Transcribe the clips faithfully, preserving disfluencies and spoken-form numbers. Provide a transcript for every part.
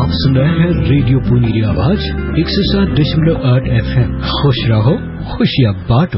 आप सुन रहे हैं रेडियो पुनीरी आवाज एक सौ सात दशमलव आठ एफ एम। खुश रहो, खुशियाँ बांटो।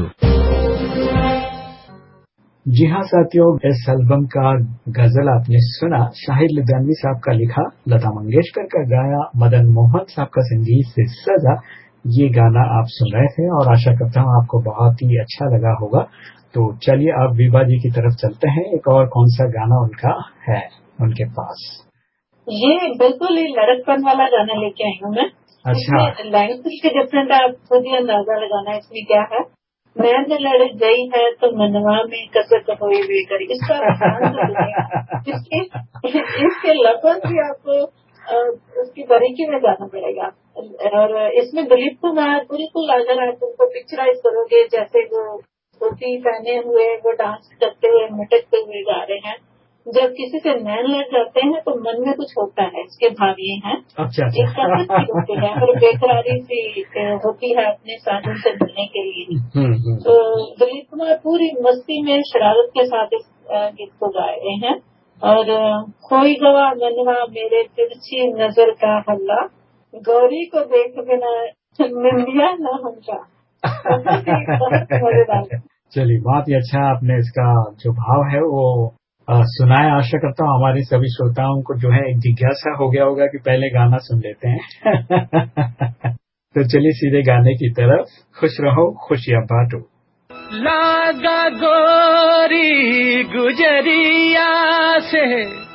जी हाँ साथियों, इस एल्बम का गजल आपने सुना, शाहिद लुधियानवी साहब का लिखा, लता मंगेशकर का गाया, मदन मोहन साहब का संगीत से सजा। ये गाना आप सुन रहे थे और आशा करता हूँ आपको बहुत ही अच्छा लगा होगा। तो चलिए अब विभा जी की तरफ चलते हैं। एक और कौन सा गाना उनका है उनके पास? ये बिल्कुल ही लड़कपन वाला गाना लेके आई हूँ मैं। अच्छा, इसमें लैंग्वेज के डिफरेंट आप खुद ही अंदाजा लगाना है इसमें क्या है। मैंने लड़ गई है तो मनवा में कसक हुई वे करी, इसका ध्यान से सुनिएगा। इसके इसके लफ्ज भी आपको उसकी बारीकी में जाना पड़ेगा। और इसमें दिलीप कुमार बिल्कुल, अगर आप उनको पिक्चराइज करोगे जैसे वो धोती पहने हुए वो डांस करते हुए मटकते हुए गा रहे हैं। जब किसी से नैन लग जाते हैं तो मन में कुछ होता है, इसके भाव ये हैं। अच्छा, एक कसक सी होती है और बेकरारी सी होती है अपने साधन से मिलने के लिए। तो दिलीप कुमार पूरी मस्ती में शरारत के साथ इस गीत को गा रहे हैं। और खोई गवा मनवा मेरे तिरछी नजर का हल्ला, गौरी को देख बिना निंदिया न हमजा। बहुत ही बहुत मजेदार। चलिए, बहुत ही अच्छा आपने इसका जो भाव है वो आ, सुनाया। आशा करता हूँ हमारे सभी श्रोताओं को जो है एक जिज्ञासा हो गया होगा कि पहले गाना सुन लेते हैं। तो चलिए सीधे गाने की तरफ। खुश रहो, खुशियाँ बांटो। लागा गोरी गुजरिया से